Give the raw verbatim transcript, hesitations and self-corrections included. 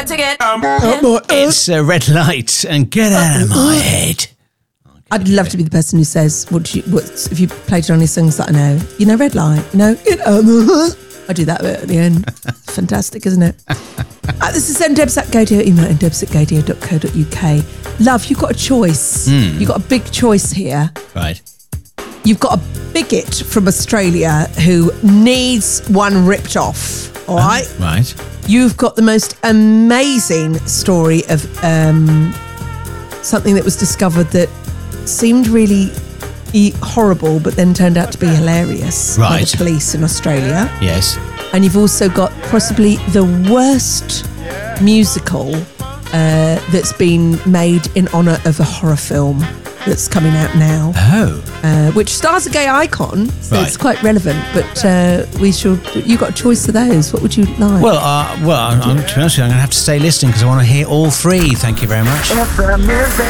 that ticket. It's a red light and get out of my head. I'd love to be the person who says, "What do you? What if you played it on these songs that I know? You know, red light. You know, you know." I do that bit at the end. It's fantastic, isn't it? uh, this is N Debs at Gadio. Email n debs at gadio dot co dot uk. Love, you've got a choice. Mm. You've got a big choice here. Right. You've got a bigot from Australia who needs one ripped off. All right. Um, right. You've got the most amazing story of um, something that was discovered that seemed really e- horrible, but then turned out to be hilarious by Right. the police in Australia. Yes. And you've also got possibly the worst musical uh, that's been made in honour of a horror film that's coming out now, Oh. uh, which stars a gay icon, so Right. it's quite relevant. But uh, we should. You got a choice of those. What would you like? Well, uh, well, I'm, to be honest with you, I'm going to have to stay listening because I want to hear all three. Thank you very much. If the music